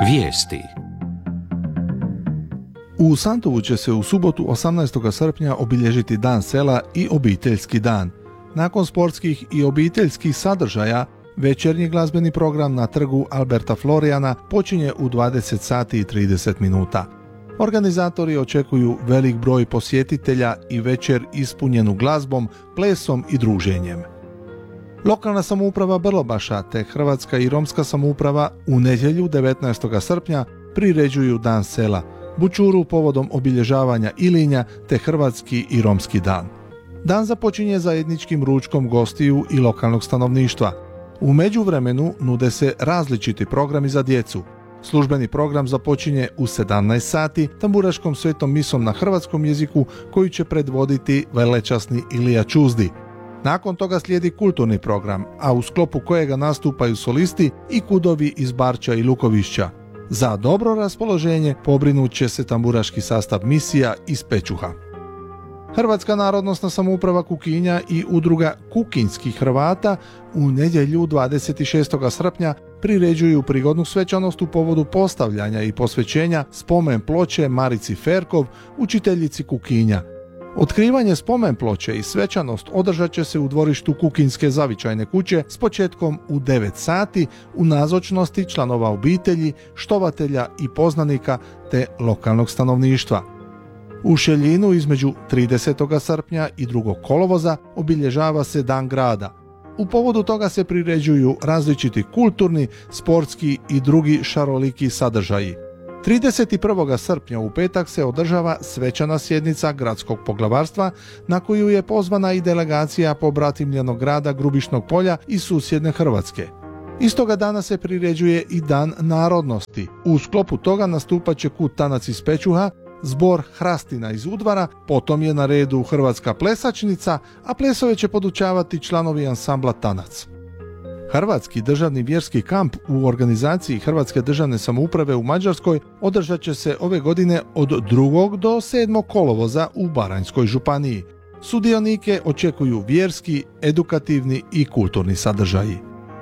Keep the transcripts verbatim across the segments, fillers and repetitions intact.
Vijesti. U Santovu će se u subotu osamnaestog srpnja obilježiti Dan sela i obiteljski dan. Nakon sportskih i obiteljskih sadržaja, večernji glazbeni program na trgu Alberta Florijana počinje u dvadeset sati i trideset minuta. Organizatori očekuju velik broj posjetitelja i večer ispunjenu glazbom, plesom i druženjem. Lokalna samouprava Brlobaša te Hrvatska i Romska samouprava u nedjelju devetnaestog srpnja priređuju Dan sela, bučuru povodom obilježavanja Ilinja te Hrvatski i Romski dan. Dan započinje zajedničkim ručkom gostiju i lokalnog stanovništva. U međuvremenu nude se različiti programi za djecu. Službeni program započinje u sedamnaest sati tamburaškom svetom misom na hrvatskom jeziku koju će predvoditi velečasni Ilija Čuzdi. Nakon toga slijedi kulturni program, a u sklopu kojega nastupaju solisti i kudovi iz Barča i Lukovišća. Za dobro raspoloženje pobrinut će se tamburaški sastav misija iz Pečuha. Hrvatska narodnosna samouprava Kukinja i udruga Kukinjskih Hrvata u nedjelju dvadeset šestog srpnja priređuju prigodnu svečanost u povodu postavljanja i posvećenja spomen ploče Marici Ferkov, učiteljici Kukinja. Otkrivanje spomen ploče i svečanost održat će se u dvorištu Kukinjske zavičajne kuće s početkom u devet sati u nazočnosti članova obitelji, štovatelja i poznanika te lokalnog stanovništva. U Šeljinu između tridesetog srpnja i drugog kolovoza obilježava se Dan grada. U povodu toga se priređuju različiti kulturni, sportski i drugi šaroliki sadržaji. trideset prvog srpnja u petak se održava svečana sjednica gradskog poglavarstva na koju je pozvana i delegacija pobratimljenog grada Grubišnog Polja i susjedne Hrvatske. Istoga dana se priređuje i Dan narodnosti. U sklopu toga nastupat će Kud Tanac iz Pečuha, zbor Hrastina iz Udvara, potom je na redu Hrvatska plesačnica, a plesove će podučavati članovi ansambla Tanac. Hrvatski državni vjerski kamp u organizaciji Hrvatske državne samouprave u Mađarskoj održat će se ove godine od drugog do sedmog kolovoza u Baranjskoj županiji. Sudionike očekuju vjerski, edukativni i kulturni sadržaji.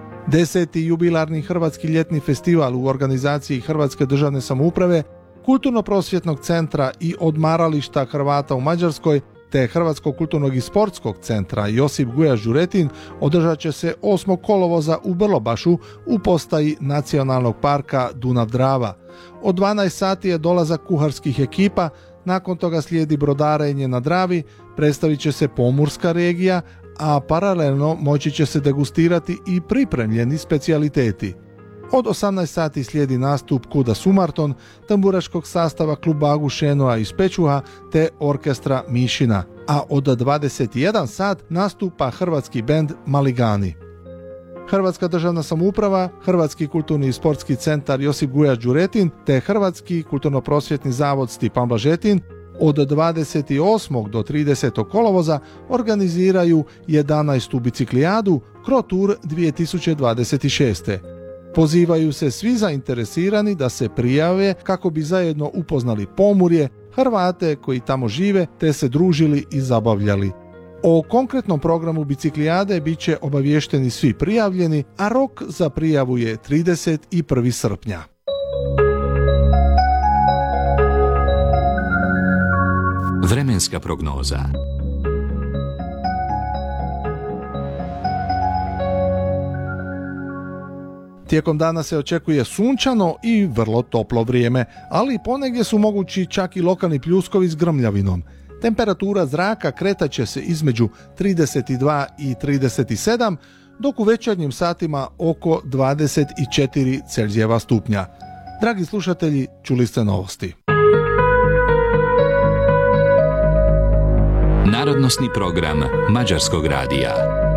Deseti jubilarni Hrvatski ljetni festival u organizaciji Hrvatske državne samouprave, Kulturno-prosvjetnog centra i odmarališta Hrvata u Mađarskoj te Hrvatskog kulturnog i sportskog centra Josip Gujaš Đuretin održat će se osmog kolovoza u Brlobašu u postaji Nacionalnog parka Dunav-Drava. Od dvanaest sati je dolazak kuharskih ekipa, nakon toga slijedi brodarenje na Dravi, predstavit će se pomorska regija, a paralelno moći će se degustirati i pripremljeni specijaliteti. Od osamnaest sati slijedi nastup Kuda Sumarton, tamburaškog sastava kluba Agušenoa iz Pečuha te orkestra Mišina, a od dvadeset jedan sat nastupa hrvatski bend Maligani. Hrvatska državna samouprava, Hrvatski kulturni i sportski centar Josip Gujaš Đuretin te Hrvatski kulturno-prosvjetni zavod Stipan Blažetin od dvadeset osmog do tridesetog kolovoza organiziraju jedanaestu biciklijadu Crotour dvije tisuće dvadeset šeste. Pozivaju se svi zainteresirani da se prijave kako bi zajedno upoznali Pomurje, Hrvate koji tamo žive te se družili i zabavljali. O konkretnom programu biciklijade bit će obaviješteni svi prijavljeni, a rok za prijavu je trideset prvog srpnja. Vremenska prognoza. Tijekom dana se očekuje sunčano i vrlo toplo vrijeme, ali ponegdje su mogući čak i lokalni pljuskovi s grmljavinom. Temperatura zraka kretat će se između trideset dva i trideset sedam, dok u večernjim satima oko dvadeset četiri Celzijeva stupnja. Dragi slušatelji, čuli ste novosti. Narodnosni program Mađarskog radija.